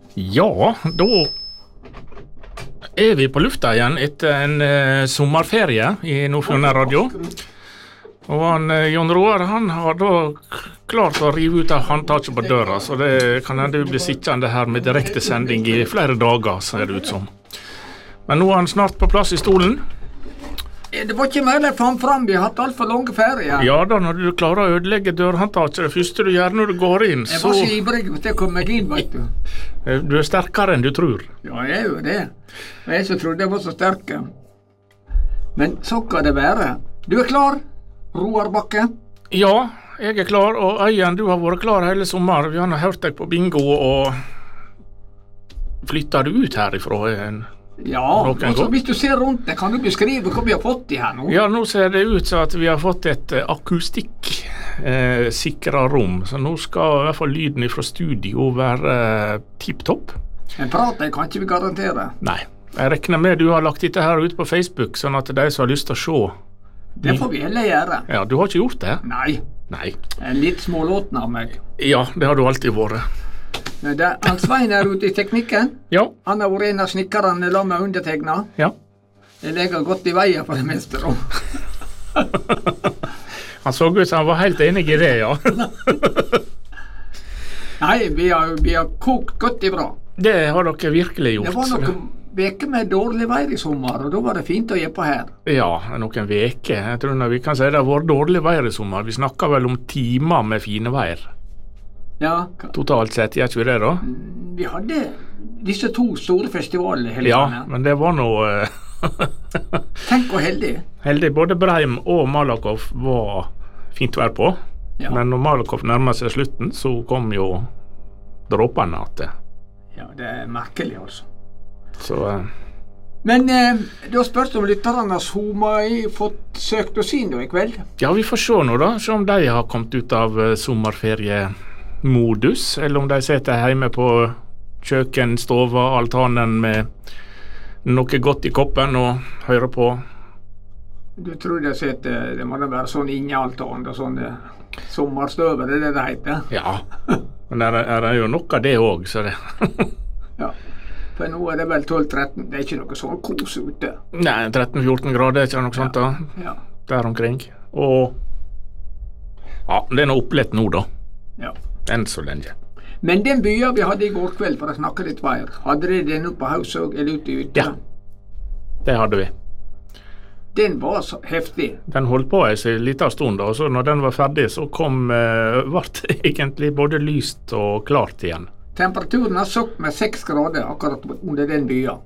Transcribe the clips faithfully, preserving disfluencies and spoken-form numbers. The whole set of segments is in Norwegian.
Ja, da er vi på lufta igjen etter en eh, sommerferie i Nordfjordeid Radio. Og han, eh, Jon Roar, han har da klart å rive ut av håndtaket på døra, så det kan hende du blir sittende her med direkte sending i flere dager, ser det ut som. Men nå er han snart på plass i stolen. Det var ikke mer fram fram, vi har hatt alt for lange ferier. Ja da, når du klarer å ødelegge dørhåndtaket, det første du gjør når du går inn, så... Jeg var så ivrig til å komme meg inn, vet du. Du er sterkere enn du tror. Ja, jeg er jo det. Og jeg som trodde jeg var så sterk. Men så kan det være. Du er klar, Roar Bakke? Ja, jeg er klar, og Øyen, du har vært klar hele sommer. Vi har hørt deg på bingo, og flytter du ut herifra en... Ja, altså, hvis du ser rundt det, kan du beskrive hva vi har fått i her nå? Ja, nå ser det ut som at vi har fått et uh, akustikk uh, sikret rom, så nå skal i hvert fall lyden fra studio være uh, tipp-topp. Men prater kan ikke vi garantere. Nei, jeg regner med du har lagt dette her ut på Facebook, sånn at de som har lyst til å se... Det får vi heller gjøre. Ja, du har ikke gjort det? Nei. Nei. En litt smålåten av meg. Ja, det har du alltid vært. Men det, han Svein er ute i teknikken. Ja. Han har vært en av snikkerne la meg undertegna. Ja. Jeg legger godt i veien for det meste. Han så ut som han var helt enig i det, ja. Nei, vi har, vi har kokt godt i bra. Det har dere virkelig gjort. Det var noen veker med dårlig vær i sommer, og da var det fint å gjøre på her. Ja, noen veker. Jeg tror vi kan si det har vært dårlig vær i sommer. Vi snakker vel om timer med fine vær. Ja. Totalt sett, gjør ikke vi det da? Vi hadde disse to store festivalene hele Ja, tiden. men det var noe... Tenk hvor heldig. Heldig, både Breim og Malakoff var fint vær på. Ja. Men når Malakoff nærmer seg slutten, så kom jo dråpene at det. Ja, det er merkelig altså. Så... Uh... Men eh, da spørs det om lytterne som har fått søkt oss inn da i kveld. Ja, vi får se nå da, se om de har kommet ut av uh, sommerferie... modus, eller om de sitter hjemme på kjøkken, stova, altanen med noe godt i koppen og hører på. Du tror de sitter, det må da være sånn inni altan, og sånn sommerstøver, det er det det heter? Ja, men det er, er jo nok av det også, så det... Ja, for nå er det vel tolv tretten, det er ikke noe sånn kos ute. Nei, tretten fjorten grader, er ikke noe sånt da, ja. Der omkring. Og ja, det er noe opplett nå da. Ja. Enn så lenge. Men den byen vi hadde i går kveld, for å snakke litt veier, hadde de den oppe på Hausøg eller ute ute? Ja, det hadde vi. Den var så heftig. Den holdt på en liten stund, og så når den var ferdig, så kom, uh, ble det egentlig både lyst og klart igjen. Temperaturen har søkt med seks grader akkurat under den byen.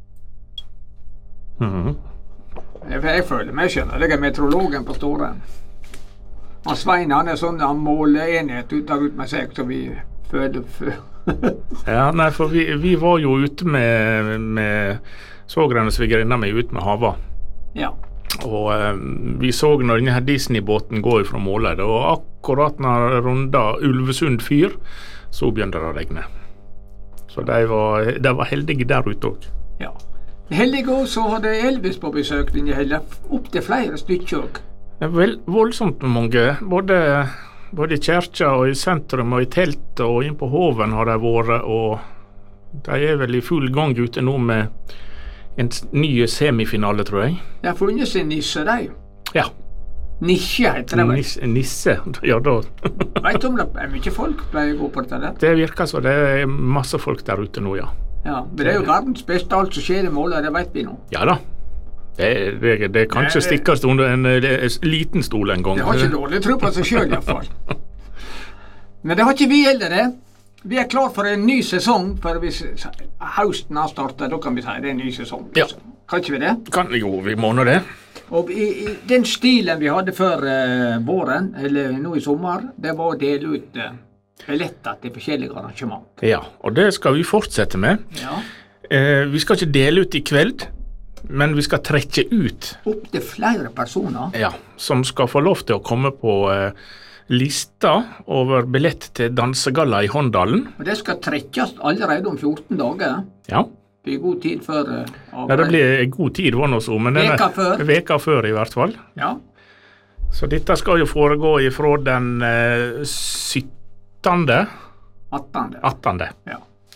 Mhm. Jeg, jeg føler meg skjønner, jeg er meteorologen på Ståren. Og Svein, han er sånn, han måler enhet ut av ut med seg, så vi føler for. Ja, nei, for vi, vi var jo ute med, med svogeren og svigerinna mi ute med hava. Ja. Og eh, vi så når denne Disney-båten går fra Måløy, og akkurat når jeg rundet Ulvesund fyr, så begynte det å regne. Så de var, de var heldige der ute også. Ja. Heldige også, så hadde Elvis på besøk denne helgen, opp til flere stykker også. Det er vel voldsomt mange, både, både i kjerka og i sentrum og i telt og inn på Hoven har de vært, og de er vel i full gang ute nå med en ny semifinale, tror jeg. De har funnet sin nisse, de. Ja. Nisje heter det vel? Nisse, nisse, ja da. Vet du om det er mye folk pleier å gå på dette der? Det virker så, det er masse folk der ute nå, ja. Ja, men det er jo verdens beste alt som skjer i Måløy, det vet vi nå. Ja da. Det, det, det kan ikke stikkes under en, en liten stol en gang. Det har ikke dårlig tro på seg selv i hvert fall. Men det har ikke vi heller det. Vi er klar for en ny sesong, for hvis høsten har startet, da kan vi si det er en ny sesong. Ja. Kan ikke vi det? Kan, jo, vi må nå det. Og i, i den stilen vi hadde før uh, våren, eller nå i sommer, det var å dele ut uh, billetter til forskjellige arrangement. Ja, og det skal vi fortsette med. Ja. Eh, vi skal ikke dele ut i kveld, men vi skal trekke ut opp til flere personer, ja, som skal få lov til å komme på eh, lista over billett til dansegalla i Håndalen. Og det skal trekkes allerede om fjorten dager. Ja. Det blir god tid før uh, ja, det blir god tid, var noe så, men veka før. Veka før i hvert fall. Ja. Så dette skal jo foregå ifra den eh, syttende attende. attende. Ja.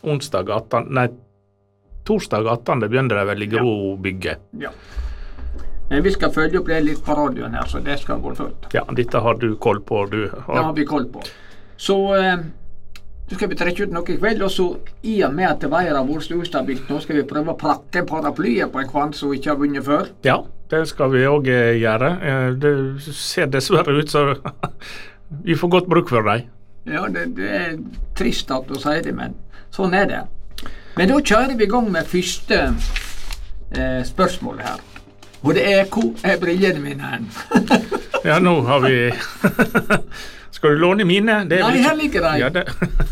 onsdag attende, nei, torsdag attende begynner det vel i Grobygget. Ja. Men vi skal følge opp det litt på radioen her, så det skal gå fullt. Ja, dette har du koll på, du har... Det har vi koll på. Så eh, så skal vi trekke ut noe i kveld, og så i og med at været har vært så ustabilt, nå skal vi prøve å prakke paraplyer på en kvann som vi ikke har vunnet før. Ja, det skal vi også gjøre. Eh, Det ser dessverre ut så vi får godt bruk for dem. Ja, det, det er trist at du sier det, men sånn er det. Men da kjører vi i gang med første eh, spørsmål her. Og det er hvor er brillene mine hen? Ja, nå har vi... Skal du låne mine? Det er Nei, ikke- her ligger de. Ja, det...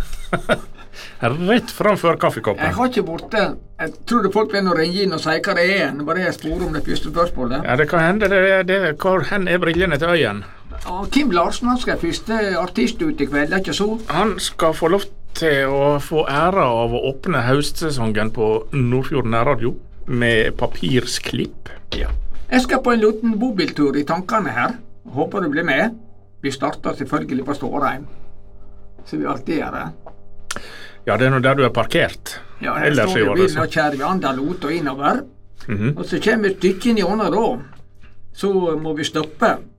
Rett framfor kaffekoppen. Jeg har ikke borte. Jeg tror det folk vil nå ringe inn og si hva det er. Nå bare jeg spør om det første spørsmålet. Ja, det kan hende det er det. Hvor hen er brillene til Øyen? Og Kim Larsen han skal være første artist ut i kveld, er ikke så? Han skal få lov til å få æra av å åpne høstsesongen på Nordfjord nærradio med papirsklipp. Ja. Jeg skal på en liten bobiltur i tankene her. Håper du blir med. Vi starter selvfølgelig på Stårheim, som vi alltid gjør det. Ja, det er nå der du er parkert. Ja, her Ellers står i jo året, bilen så. og kjærer vi Andalot og innover. Mhm. Og så kommer vi et stykke inn i ånda da, så må vi stoppe